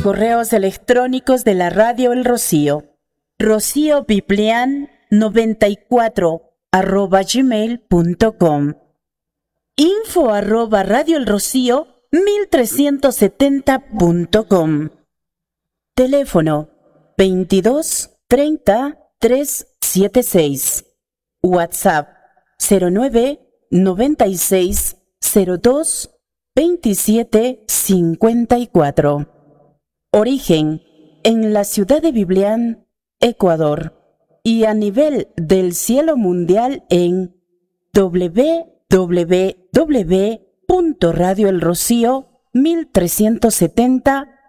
Correos electrónicos de la Radio El Rocío. rociobiblian94@gmail.com. info@radioelrocío1370.com. Teléfono 22 30 376. WhatsApp 09 96 02 27 54. Origen en la ciudad de Biblián, Ecuador, y a nivel del cielo mundial en www.radioelrocío1370.com.